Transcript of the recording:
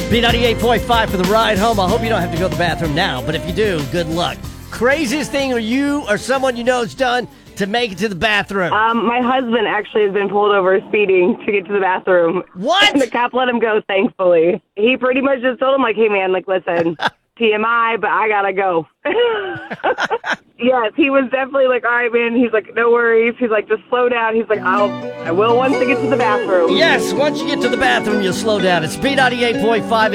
B98.5 for the ride home. I hope you don't have to go to the bathroom now, but if you do, good luck. Craziest thing you or someone you know has done to make it to the bathroom? My husband actually has been pulled over speeding to get to the bathroom. What? And the cop let him go, thankfully. He pretty much just told him, like, hey, man, like, listen, TMI, but I gotta go. Yes, he was definitely like, all right, man. He's like, no worries. He's like, just slow down. He's like, I will once I get to the bathroom. Yes, once you get to the bathroom, you'll slow down. It's B98.5.